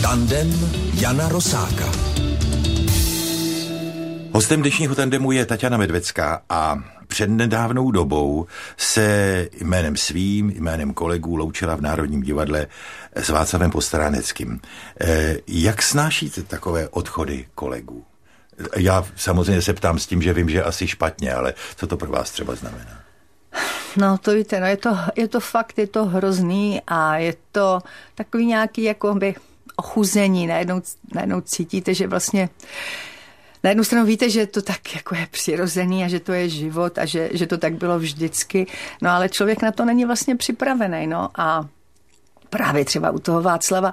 Tandem Jana Rosáka. Hostem dnešního tandemu je Taťana Medvecká a před nedávnou dobou se jménem svým, jménem kolegů loučila v Národním divadle s Václavem Postráneckým. Jak snášíte takové odchody kolegů? Já samozřejmě se ptám s tím, že vím, že asi špatně, ale co to pro vás třeba znamená? No to víte, no je to fakt, je to hrozný a je to takový nějaký jakoby ochuzení. Najednou cítíte, že vlastně na jednu stranu víte, že to tak jako je přirozený a že to je život a že to tak bylo vždycky, no ale člověk na to není vlastně připravený, no a právě třeba u toho Václava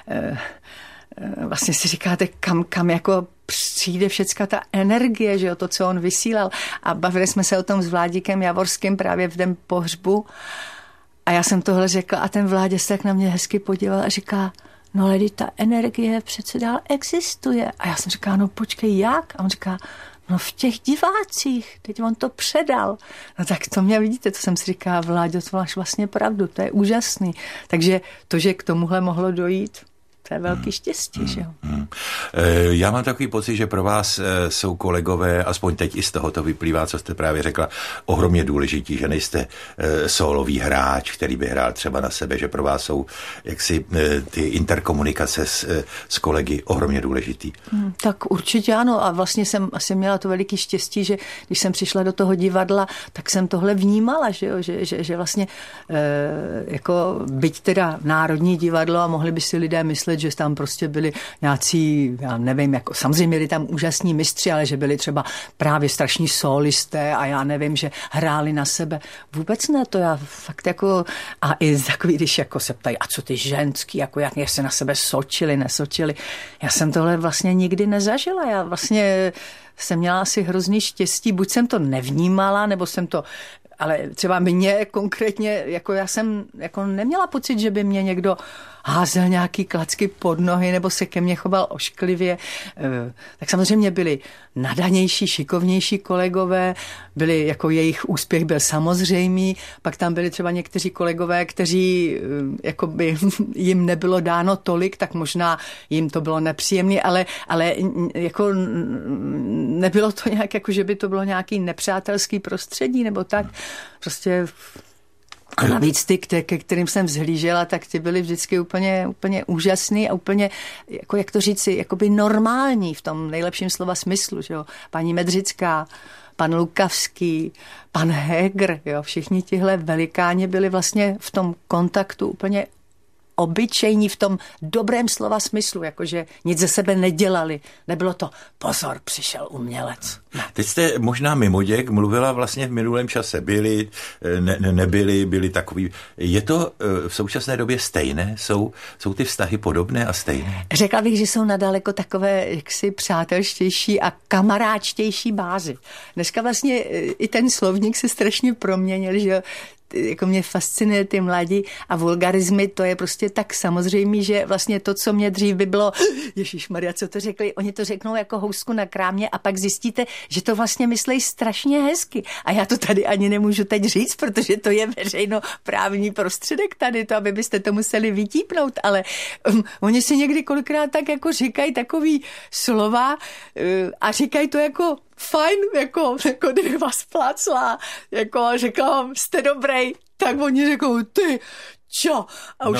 vlastně si říkáte, kam jako přijde všecka ta energie, že jo, to, co on vysílal. A bavili jsme se o tom s Vládikem Javorským právě v den pohřbu a já jsem tohle řekla a ten Vládě se tak na mě hezky podíval a říká, no ale ta energie přece dál existuje. A já jsem říkala, no počkej, jak? A on říká, no v těch divácích, teď on to předal. No tak to mě vidíte, to jsem si říkala, Vláďo, to máš vlastně pravdu, to je úžasný. Takže to, že k tomuhle mohlo dojít, to je velký štěstí, že jo. Já mám takový pocit, že pro vás jsou kolegové, aspoň teď i z toho to vyplývá, co jste právě řekla, ohromně důležití, že nejste sólový hráč, který by hrál třeba na sebe, že pro vás jsou jaksi ty interkomunikace s kolegy ohromně důležitý. Tak určitě ano a vlastně jsem asi měla to veliký štěstí, že když jsem přišla do toho divadla, tak jsem tohle vnímala, že jo, že vlastně jako byť teda Národní divadlo a mohli by si lidé myslet, že tam prostě byli nějací, já nevím, jako samozřejmě byli tam úžasní mistři, ale že byli třeba právě strašní sólisté a já nevím, že hráli na sebe. Vůbec ne, to já fakt jako, a i takový, když jako se ptají, a co ty ženský, jako jak se na sebe sočili, nesočili. Já jsem tohle vlastně nikdy nezažila, já vlastně jsem měla asi hrozný štěstí, buď jsem to nevnímala, nebo jsem to, ale třeba mě konkrétně, jako já jsem jako neměla pocit, že by mě někdo házel nějaký klacky pod nohy nebo se ke mně choval ošklivě. Tak samozřejmě byli nadanější, šikovnější kolegové, byli, jako jejich úspěch byl samozřejmý, pak tam byli třeba někteří kolegové, kteří jakoby jim nebylo dáno tolik, tak možná jim to bylo nepříjemné, ale jako nebylo to nějak, jako že by to bylo nějaký nepřátelský prostředí nebo tak. Prostě a navíc ty, ke kterým jsem vzhlížela, tak ty byly vždycky úplně úžasný a úplně, jako jak to říci, jakoby normální v tom nejlepším slova smyslu, že jo. Paní Medřická, pan Lukavský, pan Heger, jo, všichni tihle velikáni byli vlastně v tom kontaktu úplně obyčejní v tom dobrém slova smyslu, jakože nic ze sebe nedělali. Nebylo to, pozor, přišel umělec. Ne. Teď jste možná mimoděk mluvila vlastně v minulém čase. Byli, nebyli, byli takový. Je to v současné době stejné? Jsou ty vztahy podobné a stejné? Řekla bych, že jsou nadaleko takové jaksi přátelštější a kamaráčtější bázi. Dneska vlastně i ten slovník se strašně proměnil, že jako mě fascinuje ty mladí a vulgarizmy, to je prostě tak samozřejmé, že vlastně to, co mě dřív by bylo, ježišmarja, co to řekli, oni to řeknou jako housku na krámě a pak zjistíte, že to vlastně myslejí strašně hezky. A já to tady ani nemůžu teď říct, protože to je veřejnoprávní prostředek tady, to, aby byste to museli vytípnout, ale oni si někdy kolikrát tak jako říkají takový slova a říkají to jako fajn, jako kdyby vás plácla, jako řekla vám, jste dobrý, tak oni řekou, ty, čo? A už